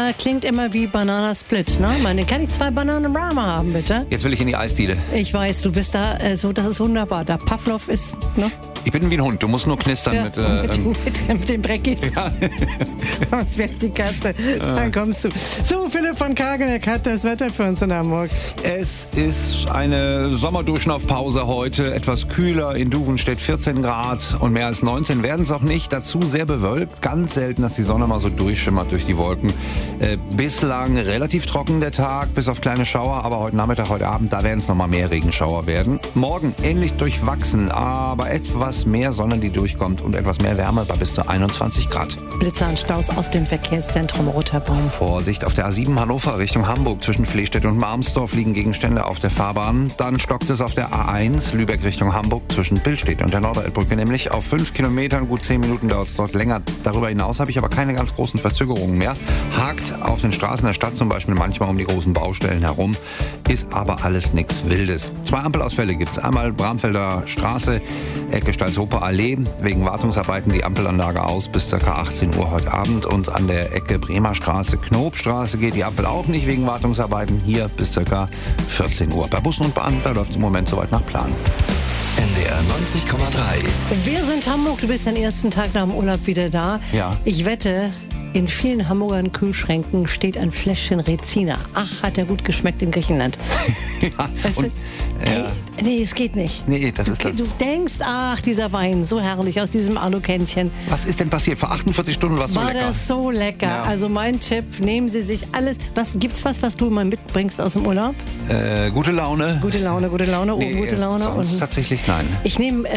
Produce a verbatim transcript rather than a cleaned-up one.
Banana klingt immer wie Banana Split, ne? Meine, kann ich zwei Bananen Rama haben, bitte? Jetzt will ich in die Eisdiele. Ich weiß, du bist da, äh, so, das ist wunderbar. Da Pavlov ist, ne? Ich bin wie ein Hund, du musst nur knistern Ja, mit... Äh, mit, ähm, mit, mit den Breckis. ja. Sonst wär's die Katze. Dann kommst du. So, Philipp von Kageneck hat das Wetter für uns in Hamburg. Es ist eine Sommerdurchlaufpause heute, etwas kühler, in Duven steht vierzehn Grad und mehr als neunzehn werden es auch nicht, dazu sehr bewölkt, ganz selten, dass die Sonne mal so durchschimmert durch die Wolken. Äh, bislang relativ trocken der Tag, bis auf kleine Schauer, aber heute Nachmittag, heute Abend, da werden es nochmal mehr Regenschauer werden. Morgen ähnlich durchwachsen, aber etwas mehr Sonne, die durchkommt und etwas mehr Wärme bei bis zu einundzwanzig Grad. Blitzer und Staus aus dem Verkehrszentrum Roterbaum. Vorsicht, auf der A sieben Hannover Richtung Hamburg zwischen Flehstedt und Marmsdorf liegen Gegenstände auf der Fahrbahn. Dann stockt es auf der A eins Lübeck Richtung Hamburg zwischen Billstedt und der Norderelbbrücke, nämlich auf fünf Kilometern, gut zehn Minuten dauert es dort länger. Darüber hinaus habe ich aber keine ganz großen Verzögerungen mehr. Hakt auf den Straßen der Stadt zum Beispiel manchmal um die großen Baustellen herum, ist aber alles nichts Wildes. Zwei Ampelausfälle gibt es. Einmal Bramfelder Straße, Ecke Stalzhofer Allee, wegen Wartungsarbeiten die Ampelanlage aus bis ca. achtzehn Uhr heute Abend und an der Ecke Bremer Straße, Knobstraße geht die Ampel auch nicht wegen Wartungsarbeiten, hier bis ca. vierzehn Uhr. Bei Bussen und Bahnen, da läuft es im Moment soweit nach Plan. N D R neunzig Komma drei. Wir sind Hamburg, du bist den ersten Tag nach dem Urlaub wieder da. Ja. Ich wette, in vielen Hamburger Kühlschränken steht ein Fläschchen Rezina. Ach, hat der gut geschmeckt in Griechenland. ja, Weißt und, du, ey, nee, es geht nicht. Nee, das ist du, das. du denkst, ach, dieser Wein, so herrlich aus diesem Alukännchen. Was ist denn passiert? Vor achtundvierzig Stunden war es so War lecker. das so lecker. Ja. Also mein Tipp, nehmen Sie sich alles. Was gibt's was, was du immer mitbringst aus dem Urlaub? Äh, gute Laune. Gute Laune, gute Laune, oh, Nee, gute Laune. sonst Und tatsächlich nein. ich nehme